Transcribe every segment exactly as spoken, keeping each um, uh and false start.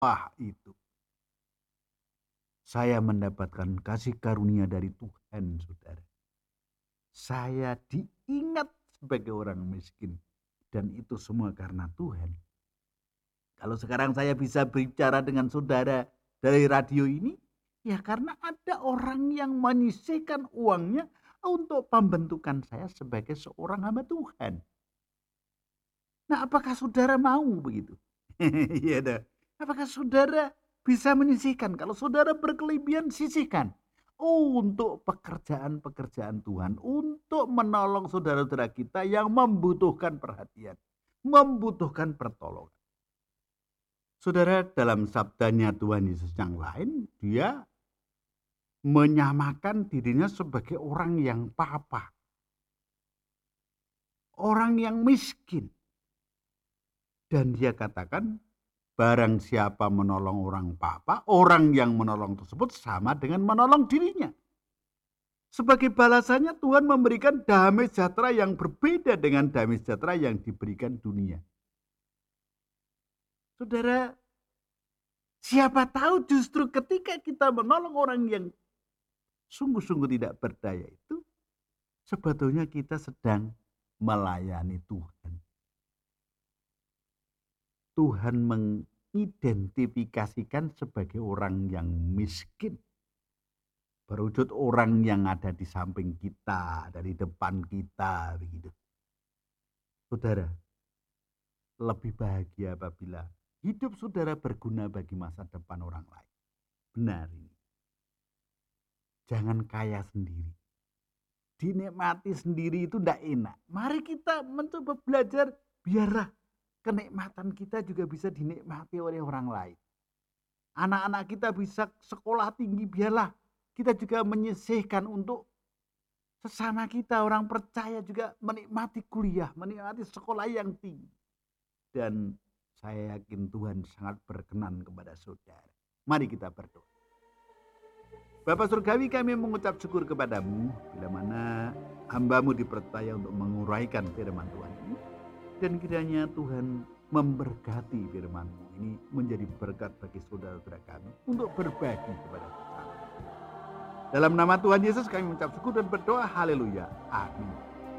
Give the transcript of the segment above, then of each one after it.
Wah, itu saya mendapatkan kasih karunia dari Tuhan, saudara. Saya diingat sebagai orang miskin, dan itu semua karena Tuhan. Kalau sekarang saya bisa bicara dengan saudara dari radio ini, ya karena ada orang yang menyisihkan uangnya untuk pembentukan saya sebagai seorang hamba Tuhan. Nah, apakah saudara mau begitu? Iya dah. Apakah saudara bisa menyisihkan? Kalau saudara berkelebihan, sisihkan. Oh, untuk pekerjaan-pekerjaan Tuhan, untuk menolong saudara-saudara kita yang membutuhkan perhatian, membutuhkan pertolongan. Saudara, dalam sabdanya Tuhan Yesus yang lain, dia menyamakan dirinya sebagai orang yang papa, orang yang miskin. Dan dia katakan, barang siapa menolong orang papa, orang yang menolong tersebut sama dengan menolong dirinya. Sebagai balasannya Tuhan memberikan damai sejahtera yang berbeda dengan damai sejahtera yang diberikan dunia. Saudara, siapa tahu justru ketika kita menolong orang yang sungguh-sungguh tidak berdaya itu, sebetulnya kita sedang melayani Tuhan. Tuhan mengidentifikasikan sebagai orang yang miskin. Berwujud orang yang ada di samping kita, dari depan kita, begitu. Saudara, lebih bahagia apabila hidup saudara berguna bagi masa depan orang lain. Benar ini. Jangan kaya sendiri. Dinikmati sendiri itu tidak enak. Mari kita mencoba belajar, biarlah kenikmatan kita juga bisa dinikmati oleh orang lain. Anak-anak kita bisa sekolah tinggi, biarlah kita juga menyisihkan untuk sesama kita. Orang percaya juga menikmati kuliah, menikmati sekolah yang tinggi. Dan saya yakin Tuhan sangat berkenan kepada saudara. Mari kita berdoa. Bapa Surgawi, kami mengucap syukur kepadamu bila mana hamba-Mu dipercaya untuk menguraikan firman Tuhan ini. Dan kiranya Tuhan memberkati firman-Mu ini menjadi berkat bagi saudara-saudara kami untuk berbagi kepada kita. Dalam nama Tuhan Yesus kami mengucap syukur dan berdoa. Haleluya. Amin.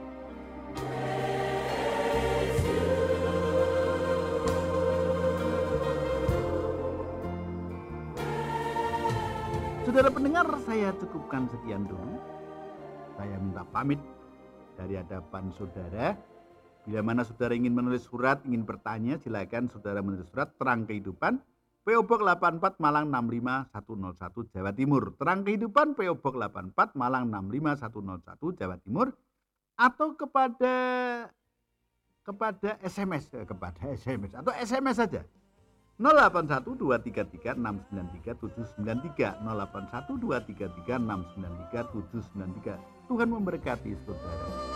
Saudara pendengar, saya cukupkan sekian dulu. Saya minta pamit dari hadapan saudara. Bila mana saudara ingin menulis surat, ingin bertanya, silakan saudara menulis surat Terang Kehidupan, P O Box delapan puluh empat Malang enam lima satu nol satu Jawa Timur. Terang Kehidupan, P O Box delapan puluh empat Malang enam lima satu nol satu Jawa Timur. Atau kepada kepada S M S, eh, kepada S M S atau S M S saja. nol delapan satu dua tiga tiga enam sembilan tiga tujuh sembilan tiga nol delapan satu dua tiga tiga enam sembilan tiga tujuh sembilan tiga. Tuhan memberkati saudara.